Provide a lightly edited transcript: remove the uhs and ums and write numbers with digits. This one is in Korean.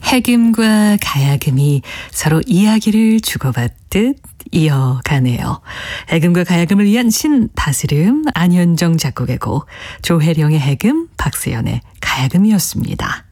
해금과 가야금이 서로 이야기를 주고받듯 이어가네요. 해금과 가야금을 위한 신다스름 안현정 작곡의 곡, 조혜령의 해금, 박세연의 가야금이었습니다.